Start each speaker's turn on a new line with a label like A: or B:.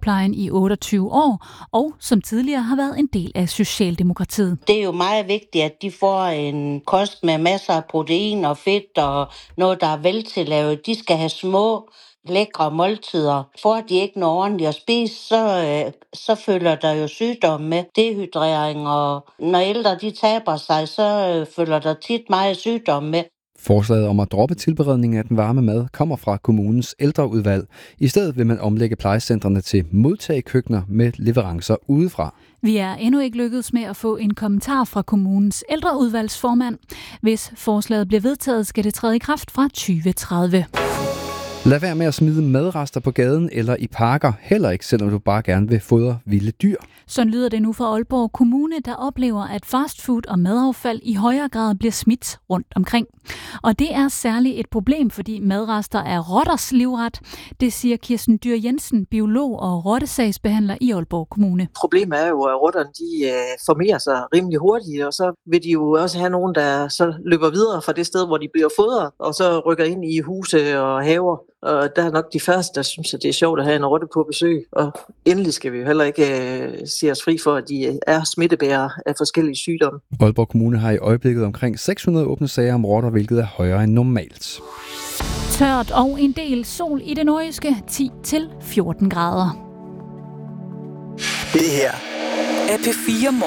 A: ældreplejen i 28 år, og som tidligere har været en del af Socialdemokratiet.
B: Det er jo meget vigtigt, at de får en kost med masser af protein og fedt og noget, der er veltillavet. De skal have små, lækre måltider. Får de ikke noget ordentligt at spise, så følger der jo sygdomme med. Dehydrering, og når ældre de taber sig, så følger der tit meget sygdomme med.
C: Forslaget om at droppe tilberedning af den varme mad kommer fra kommunens ældreudvalg. I stedet vil man omlægge plejecentrene til modtagekøkkener med leverancer udefra.
A: Vi er endnu ikke lykkedes med at få en kommentar fra kommunens ældreudvalgsformand. Hvis forslaget bliver vedtaget, skal det træde i kraft fra 2030.
C: Lad være med at smide madrester på gaden eller i parker, heller ikke selvom du bare gerne vil fodre vilde dyr.
A: Sådan lyder det nu fra Aalborg Kommune, der oplever, at fastfood og madaffald i højere grad bliver smidt rundt omkring. Og det er særligt et problem, fordi madrester er rotters livret. Det siger Kirsten Dyr Jensen, biolog og rottesagsbehandler i Aalborg Kommune.
D: Problemet er jo, at rotterne de formerer sig rimelig hurtigt, og så vil de jo også have nogen, der så løber videre fra det sted, hvor de bliver fodret, og så rykker ind i huse og haver. Og der er nok de første, der synes, at det er sjovt at have en rotte på besøg. Og endelig skal vi jo heller ikke sige os fri for, at de er smittebærere af forskellige sygdomme.
C: Aalborg Kommune har i øjeblikket omkring 600 åbne sager om rotter, hvilket er højere end normalt.
A: Tørt og en del sol i det nordjyske, 10-14 grader.
E: Det her er P4 Morgen.